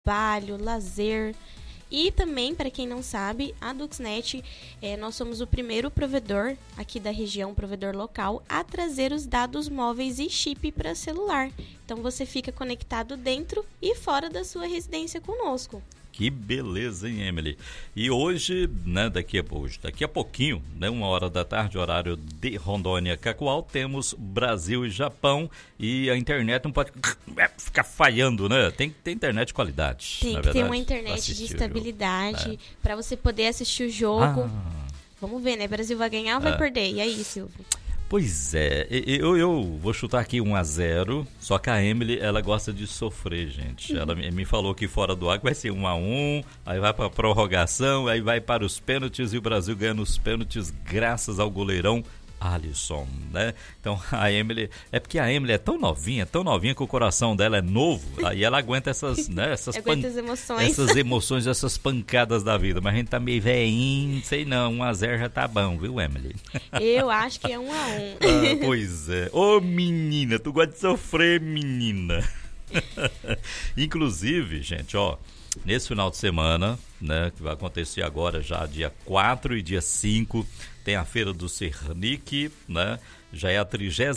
trabalho, lazer. E também, para quem não sabe, a Duxnet, nós somos o primeiro provedor aqui da região, provedor local, a trazer os dados móveis e chip para celular. Então você fica conectado dentro e fora da sua residência conosco. Que beleza, hein, Emily? E hoje, né, daqui a pouquinho, né, 13h, horário de Rondônia, Cacoal, temos Brasil e Japão, e a internet não pode ficar falhando, né? Tem que ter internet de qualidade. Tem que ter uma internet de estabilidade para você poder assistir o jogo. Vamos ver, né? Brasil vai ganhar ou vai perder? E aí, Silvio? Pois é, eu vou chutar aqui 1-0, só que a Emily, ela gosta de sofrer, gente. Ela me falou que fora do ar vai ser 1-1, aí vai para prorrogação, aí vai para os pênaltis e o Brasil ganha nos pênaltis graças ao goleirão Alisson, né? Então a Emily, é porque a Emily é tão novinha que o coração dela é novo, aí ela aguenta essas, né, essas emoções, essas pancadas da vida, mas a gente tá meio velhinho, sei não, 1-0 já tá bom, viu, Emily? Eu acho que é 1-1. Pois é. Ô, menina, tu gosta de sofrer, menina. Inclusive, gente, ó, nesse final de semana, né, que vai acontecer agora já dia 4 e dia 5, tem a Feira do Cernic, né? Já é a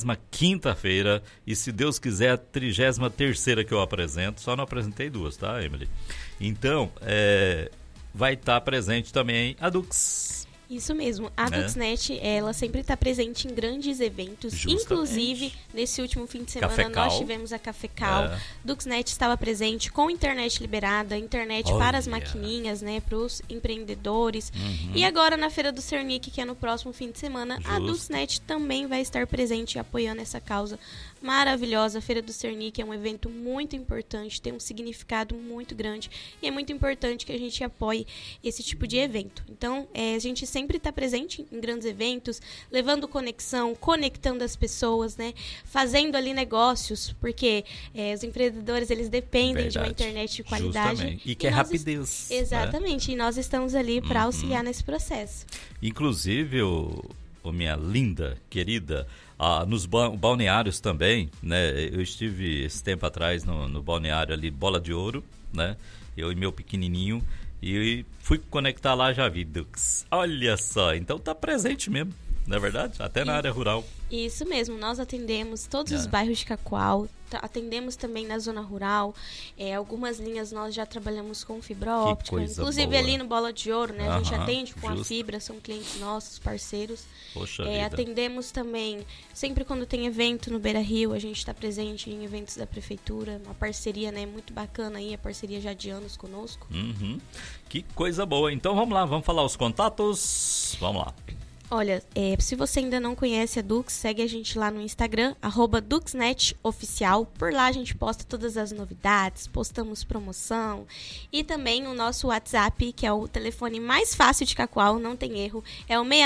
35ª e, se Deus quiser, a 33ª que eu apresento. Só não apresentei 2, tá, Emily? Então, vai estar presente também a Dux. Isso mesmo, a Duxnet, ela sempre está presente em grandes eventos. Justamente. Inclusive, nesse último fim de semana, nós tivemos a Cafecal. Duxnet estava presente com internet liberada, internet para as maquininhas, né, para os empreendedores. E agora, na Feira do Cernic, que é no próximo fim de semana, a Duxnet também vai estar presente apoiando essa causa maravilhosa. A Feira do Cernic é um evento muito importante, tem um significado muito grande e é muito importante que a gente apoie esse tipo de evento. Então, a gente sempre está presente em grandes eventos, levando conexão, conectando as pessoas, né? Fazendo ali negócios, porque os empreendedores, eles dependem de uma internet de qualidade. Justamente. E que é rapidez. Exatamente, e nós estamos ali para auxiliar nesse processo. Inclusive, minha linda, querida, nos balneários também, né? Eu estive esse tempo atrás no balneário ali, Bola de Ouro, né? Eu e meu pequenininho, e fui conectar lá, já vi Dux. Olha só, então tá presente mesmo, não é verdade? Até na área rural. Isso mesmo, nós atendemos todos os bairros de Cacoal, atendemos também na zona rural, algumas linhas nós já trabalhamos com fibra óptica, inclusive boa. Ali no Bola de Ouro, né, a gente atende com a fibra, são clientes nossos, parceiros. Poxa vida. Atendemos também, sempre quando tem evento no Beira Rio, a gente está presente em eventos da prefeitura, uma parceria, né, muito bacana aí, a parceria já de anos conosco. Que coisa boa, então vamos lá, vamos falar os contatos, vamos lá. Olha, se você ainda não conhece a Dux, segue a gente lá no Instagram, @DuxNetOficial. Por lá a gente posta todas as novidades, postamos promoção e também o nosso WhatsApp, que é o telefone mais fácil de Cacoal, não tem erro, é o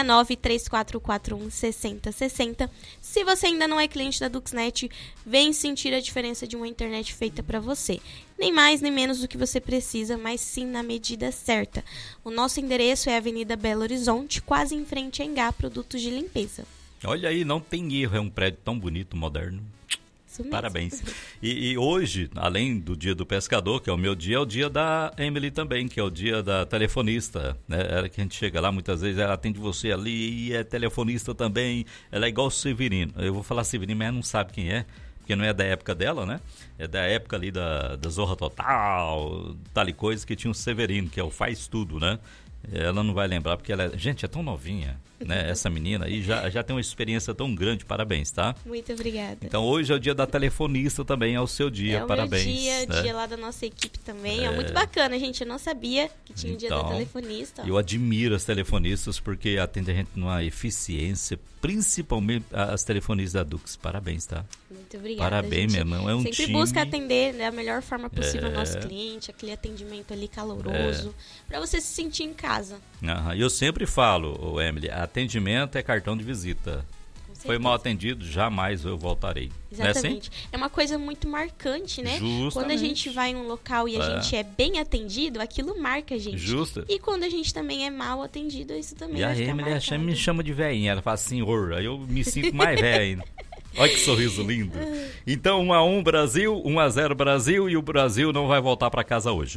6934416060. Se você ainda não é cliente da Duxnet, vem sentir a diferença de uma internet feita para você. Nem mais nem menos do que você precisa, mas sim na medida certa. O nosso endereço é a Avenida Belo Horizonte, quase em frente a Engá Produtos de Limpeza. Olha aí, não tem erro, é um prédio tão bonito, moderno. Isso mesmo. Parabéns. E hoje, além do dia do pescador, que é o meu dia, é o dia da Emily também, que é o dia da telefonista, né? Ela que a gente chega lá, muitas vezes ela atende você ali e é telefonista também. Ela é igual o Severino. Eu vou falar Severino, mas ela não sabe quem é. Porque não é da época dela, né? É da época ali da Zorra Total, tal e coisa, que tinha o Severino, que é o faz tudo, né? Ela não vai lembrar, porque ela, gente, é tão novinha, né? Essa menina aí já tem uma experiência tão grande, parabéns, tá? Muito obrigada. Então hoje é o dia da telefonista também, é o seu dia, parabéns. É o meu dia, né? Dia lá da nossa equipe também, é muito bacana, gente, eu não sabia que tinha o dia da telefonista. Eu admiro as telefonistas porque atendem a gente numa eficiência, principalmente as telefonistas da Dux, parabéns, tá? Muito obrigada. Parabéns, meu irmão, é um sempre time... busca atender da melhor forma possível ao nosso cliente, aquele atendimento ali caloroso, para você se sentir em casa. Eu sempre falo, Emily, atendimento é cartão de visita. Foi mal atendido, jamais eu voltarei. Exatamente. Não é assim? É uma coisa muito marcante, né? Justamente. Quando a gente vai em um local e a gente é bem atendido, aquilo marca a gente. Justo. E quando a gente também é mal atendido, isso também vai ficar marcado. E a Emily me chama de velhinha, ela fala senhor, aí eu me sinto mais velho ainda. Olha que sorriso lindo. Então, 1-1 Brasil, 1-0 Brasil, e o Brasil não vai voltar para casa hoje.